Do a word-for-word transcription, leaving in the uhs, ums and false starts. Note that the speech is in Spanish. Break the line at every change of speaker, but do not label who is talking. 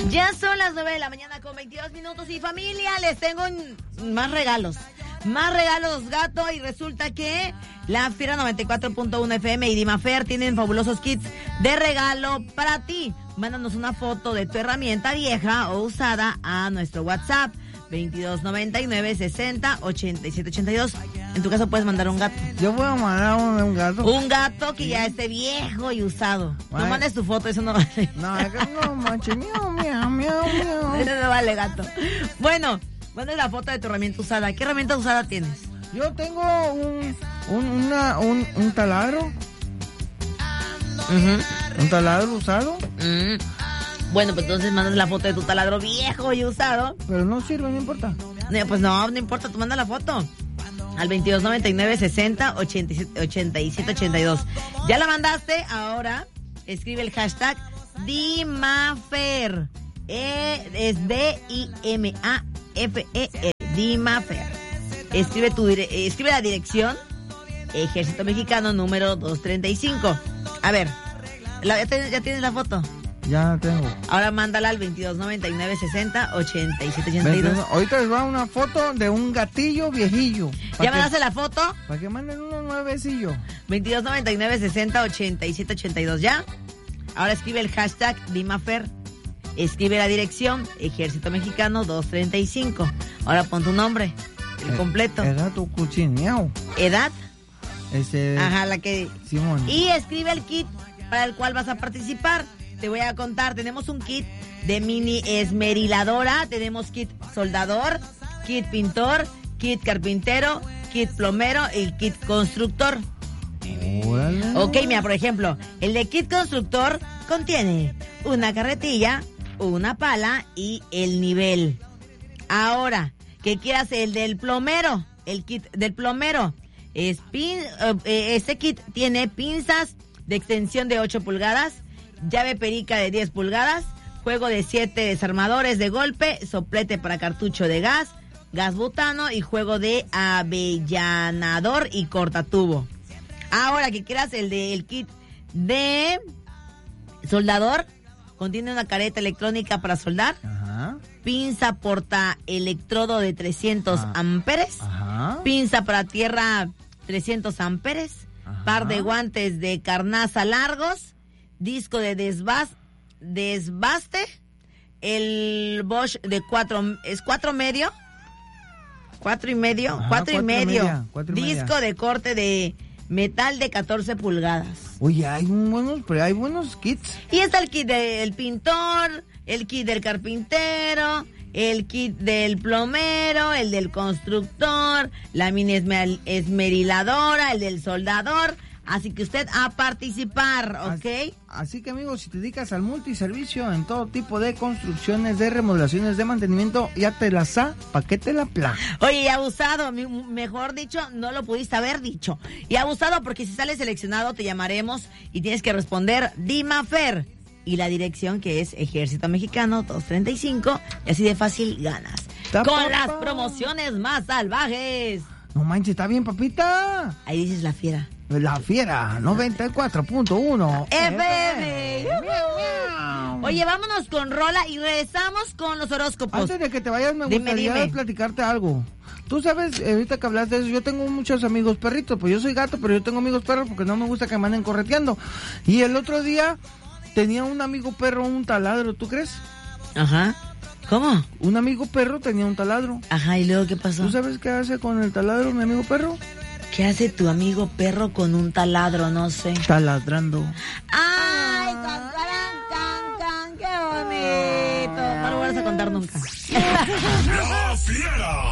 Ya son las nueve de la mañana con veintidós minutos y familia, les tengo un, más regalos. Más regalos, gato, y resulta que la Fiera noventa y cuatro punto uno F M y Dimafer tienen fabulosos kits de regalo para ti. Mándanos una foto de tu herramienta vieja o usada a nuestro WhatsApp veintidós noventa y nueve sesenta ochenta y siete ochenta y dos. En tu caso puedes mandar un gato.
Yo voy a mandar un, un gato.
Un gato que ya esté viejo y usado.
Vale.
No mandes tu foto, eso no vale.
No, es que no manches, miau, miau, miau, miau.
Eso no vale, gato. Bueno, manda la foto de tu herramienta usada. ¿Qué herramienta usada tienes?
Yo tengo un, un, una, un, un taladro.
Uh-huh.
Un taladro usado.
Mm. Bueno, pues entonces mandas la foto de tu taladro viejo y usado.
Pero no sirve, no importa.
No, pues no, no importa, tú manda la foto. Al veintidós noventa y nueve sesenta ochenta y siete ochenta y dos. ¿Ya la mandaste? Ahora escribe el hashtag Dimafer. E, es D I M A F E R. Dimafer. Escribe, tu, escribe la dirección. Ejército Mexicano número doscientos treinta y cinco. A ver, la, ya, te, ¿ya tienes la foto?
Ya la tengo.
Ahora mándala al veintidós noventa y nueve sesenta ochenta y siete ochenta y dos.
Ahorita les va una foto de un gatillo viejillo.
¿Ya mandaste la foto?
Para que manden uno nuevecillo.
veintidós noventa y nueve sesenta ochenta y siete ochenta y dos, ¿ya? Ahora escribe el hashtag Dimafer. Escribe la dirección Ejército Mexicano doscientos treinta y cinco. Ahora pon tu nombre, el, el completo.
El gato cuchineado.
Edad.
Ese.
Ajá, la que.
Simón.
Y escribe el kit para el cual vas a participar. Te voy a contar, tenemos un kit de mini esmeriladora, tenemos kit soldador, kit pintor, kit carpintero, kit plomero y kit constructor.
Órale.
Ok, mira, por ejemplo, el de kit constructor contiene una carretilla, una pala y el nivel. Ahora, ¿qué quieras el del plomero? El kit del plomero. Es pin, eh, este kit tiene pinzas de extensión de ocho pulgadas, llave perica de diez pulgadas, juego de siete desarmadores de golpe, soplete para cartucho de gas, gas butano y juego de avellanador y cortatubo. Ahora que quieras el del kit de soldador, contiene una careta electrónica para soldar,
Ajá.
pinza porta electrodo de trescientos
ah.
amperes,
Ajá.
pinza para tierra trescientos amperes,
Ajá.
par de guantes de carnaza largos, disco de desbas, desbaste, el Bosch de cuatro, es cuatro medio, cuatro y medio,
Ajá,
cuatro, y
cuatro
medio,
y media, cuatro y
disco
media.
de corte de metal de catorce pulgadas.
Oye, hay un buenos, pero hay buenos kits.
Y está el kit del pintor, el kit del carpintero, el kit del plomero, el del constructor, la mini esmer- esmeriladora, el del soldador. Así que usted a participar, ¿ok?
Así, así que, amigos, si te dedicas al multiservicio en todo tipo de construcciones, de remodelaciones, de mantenimiento, ya te la sa, pa' que te la pla.
Oye, y abusado, mi- mejor dicho, no lo pudiste haber dicho. Y abusado porque si sales seleccionado te llamaremos y tienes que responder Dimafer. Y la dirección que es Ejército Mexicano doscientos treinta y cinco, y así de fácil ganas.
Ta,
Con
papá.
las promociones más salvajes.
No manches, está bien, papita.
Ahí dices la fiera.
La Fiera noventa y cuatro punto uno
F M.
Miau, miau.
Oye, vámonos con rola y regresamos con los horóscopos.
Antes de que te vayas, me
Dime,
gustaría
dime.
platicarte algo. Tú sabes, ahorita que hablas de eso, yo tengo muchos amigos perritos, pues yo soy gato, pero yo tengo amigos perros porque no me gusta que me anden correteando. Y el otro día tenía un amigo perro un taladro, ¿tú crees?
Ajá. ¿Cómo?
Un amigo perro tenía un taladro.
Ajá, ¿y luego qué pasó?
¿Tú sabes qué hace con el taladro mi amigo perro?
¿Qué hace tu amigo perro con un taladro? No sé.
Taladrando.
¡Ay, can, can, can, can! ¡Qué bonito! No lo vuelvas a contar nunca.
La Fiera.